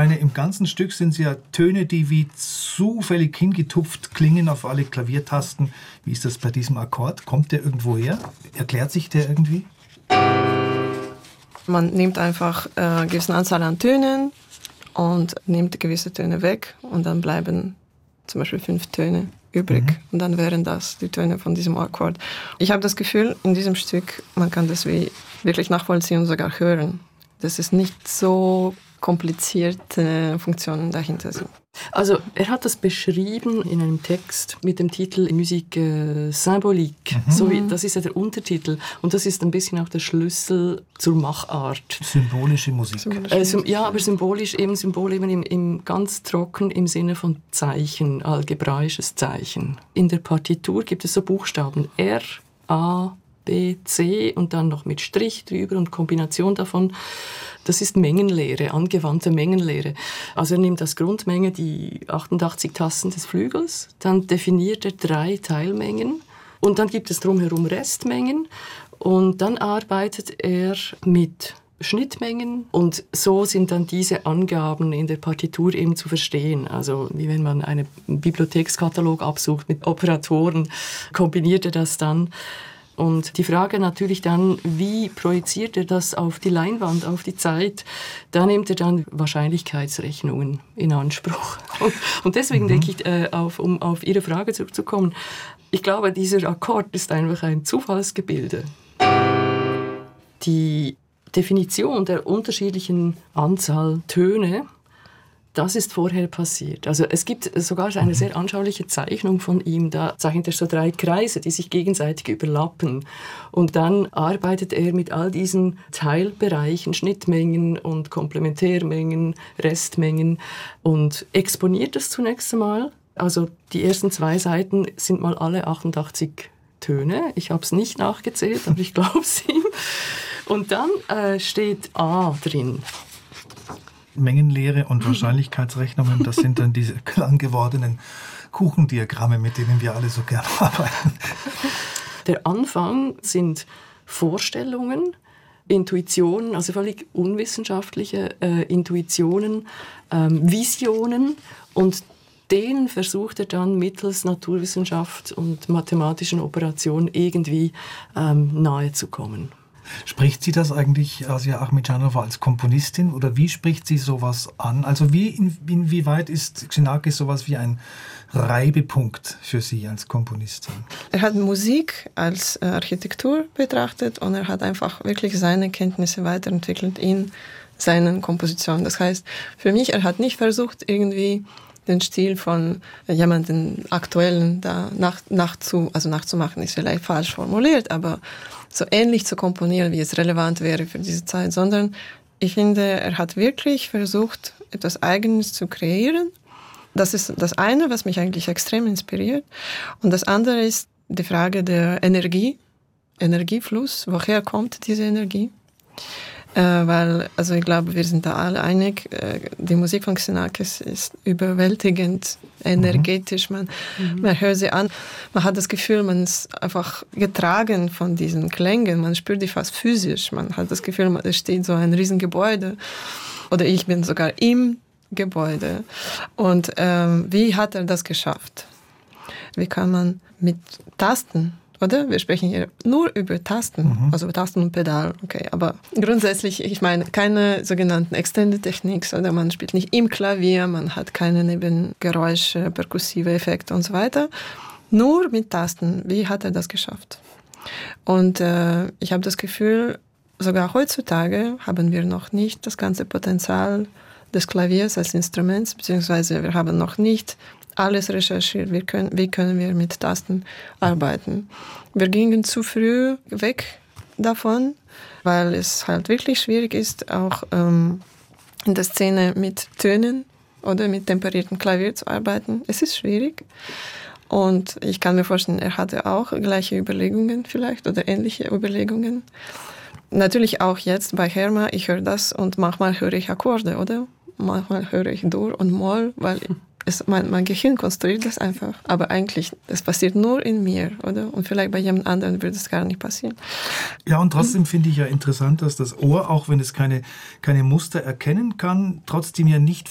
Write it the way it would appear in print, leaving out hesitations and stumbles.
meine, im ganzen Stück sind es ja Töne, die wie zufällig hingetupft klingen auf alle Klaviertasten. Wie ist das bei diesem Akkord? Kommt der irgendwo her? Erklärt sich der irgendwie? Man nimmt einfach eine gewisse Anzahl an Tönen und nimmt gewisse Töne weg und dann bleiben zum Beispiel 5 Töne übrig. Und dann wären das die Töne von diesem Akkord. Ich habe das Gefühl, in diesem Stück, man kann das wie wirklich nachvollziehen und sogar hören. Das ist nicht so komplizierte Funktionen dahinter sind. Also er hat das beschrieben in einem Text mit dem Titel Musique symbolique. Das ist ja der Untertitel und das ist ein bisschen auch der Schlüssel zur Machart. Symbolische Musik. Ja, aber symbolisch eben Symbol eben im ganz trocken im Sinne von Zeichen, algebraisches Zeichen. In der Partitur gibt es so Buchstaben R, A, B, C und dann noch mit Strich drüber und Kombination davon. Das ist Mengenlehre, angewandte Mengenlehre. Also er nimmt als Grundmenge die 88 Tasten des Flügels, dann definiert er 3 Teilmengen und dann gibt es drumherum Restmengen und dann arbeitet er mit Schnittmengen und so sind dann diese Angaben in der Partitur eben zu verstehen. Also wie wenn man einen Bibliothekskatalog absucht mit Operatoren, kombiniert er das dann. Und die Frage natürlich dann, wie projiziert er das auf die Leinwand, auf die Zeit? Da nimmt er dann Wahrscheinlichkeitsrechnungen in Anspruch. Und deswegen denke ich, um auf Ihre Frage zurückzukommen, ich glaube, dieser Akkord ist einfach ein Zufallsgebilde. Die Definition der unterschiedlichen Anzahl Töne, das ist vorher passiert. Also es gibt sogar eine sehr anschauliche Zeichnung von ihm. Da zeichnet er so 3 Kreise, die sich gegenseitig überlappen. Und dann arbeitet er mit all diesen Teilbereichen, Schnittmengen und Komplementärmengen, Restmengen und exponiert das zunächst einmal. Also die ersten 2 Seiten sind mal alle 88 Töne. Ich habe es nicht nachgezählt, aber ich glaube es ihm. Und dann steht A drin. Mengenlehre und Wahrscheinlichkeitsrechnungen, das sind dann diese lang gewordenen Kuchendiagramme, mit denen wir alle so gerne arbeiten. Der Anfang sind Vorstellungen, Intuitionen, also völlig unwissenschaftliche Intuitionen, Visionen und denen versucht er dann mittels Naturwissenschaft und mathematischen Operationen irgendwie nahe zu kommen. Spricht sie das eigentlich, Asia Ahmedjanova, als Komponistin oder wie spricht sie sowas an? Also inwieweit ist Xenakis sowas wie ein Reibepunkt für Sie als Komponistin? Er hat Musik als Architektur betrachtet und er hat einfach wirklich seine Kenntnisse weiterentwickelt in seinen Kompositionen. Das heißt, für mich, er hat nicht versucht, irgendwie den Stil von jemandem Aktuellen da nachzumachen, ist vielleicht falsch formuliert, aber so ähnlich zu komponieren, wie es relevant wäre für diese Zeit, sondern ich finde, er hat wirklich versucht, etwas Eigenes zu kreieren. Das ist das eine, was mich eigentlich extrem inspiriert. Und das andere ist die Frage der Energiefluss. Woher kommt diese Energie? Weil, also ich glaube, wir sind da alle einig, die Musik von Xenakis ist überwältigend energetisch. Man hört sie an, man hat das Gefühl, man ist einfach getragen von diesen Klängen, man spürt die fast physisch, man hat das Gefühl, es steht so ein Riesengebäude oder ich bin sogar im Gebäude. Und wie hat er das geschafft? Wie kann man mit Tasten, oder? Wir sprechen hier nur über Tasten, also Tasten und Pedal, okay. Aber grundsätzlich, ich meine, keine sogenannten Extended Techniques, oder man spielt nicht im Klavier, man hat keine Nebengeräusche, perkussive Effekte und so weiter. Nur mit Tasten. Wie hat er das geschafft? Und ich habe das Gefühl, sogar heutzutage haben wir noch nicht das ganze Potenzial des Klaviers als Instruments, beziehungsweise wir haben noch nicht alles recherchiert, wie können wir mit Tasten arbeiten. Wir gingen zu früh weg davon, weil es halt wirklich schwierig ist, auch in der Szene mit Tönen oder mit temperiertem Klavier zu arbeiten. Es ist schwierig. Und ich kann mir vorstellen, er hatte auch gleiche Überlegungen vielleicht oder ähnliche Überlegungen. Natürlich auch jetzt bei Herma, ich höre das und manchmal höre ich Akkorde, oder? Manchmal höre ich Dur und Moll, weil mein Gehirn konstruiert das einfach. Aber eigentlich, das passiert nur in mir, oder? Und vielleicht bei jemand anderem würde es gar nicht passieren. Ja, und trotzdem finde ich ja interessant, dass das Ohr, auch wenn es keine Muster erkennen kann, trotzdem ja nicht